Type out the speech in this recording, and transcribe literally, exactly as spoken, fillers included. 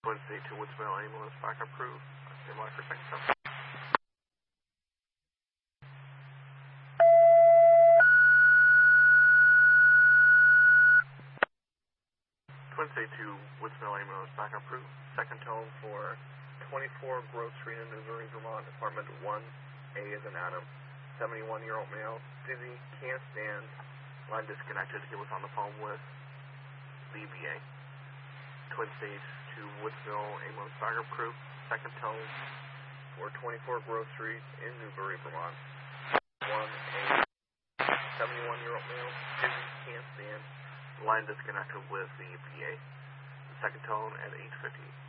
Wednesday to Woodsville ambulance back approved. Stand by for second tone. Wednesday to Woodsville ambulance back approved. Second tone for twenty-four Grove Street in Newbury, Vermont, apartment one A as in Adam. seventy-one-year-old male, dizzy, can't stand, line disconnected. He was on the phone with the V A. Twin stage to Woodsville ambulance back approved. Second tone for twenty-four Grove Street in Newbury, Vermont. one A, seventy-one-year-old male, dizzy, can't stand, line disconnected with the V A. Second tone at eight fifty.